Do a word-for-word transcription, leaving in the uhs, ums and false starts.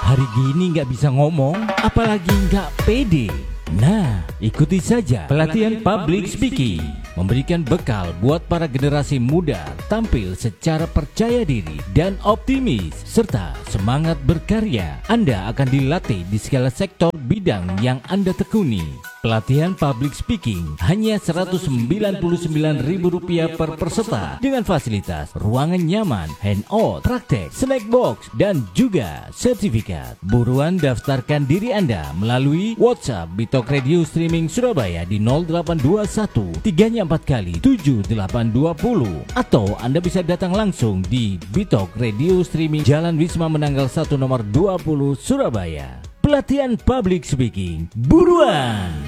Hari gini nggak bisa ngomong, apalagi nggak pede. Nah, ikuti saja pelatihan public speaking, memberikan bekal buat para generasi muda tampil secara percaya diri dan optimis, serta semangat berkarya. Anda akan dilatih di segala sektor bidang yang Anda tekuni. Pelatihan public speaking hanya seratus sembilan puluh sembilan ribu rupiah per peserta dengan fasilitas ruangan nyaman, handout, praktek, snack box, dan juga sertifikat. Buruan daftarkan diri Anda melalui WhatsApp Bitok Radio Streaming Surabaya di nol delapan dua satu tiga empat kali tujuh delapan dua nol, atau Anda bisa datang langsung di Bitok Radio Streaming Jalan Wisma Menanggal satu nomor dua puluh Surabaya. Pelatihan public speaking, buruan!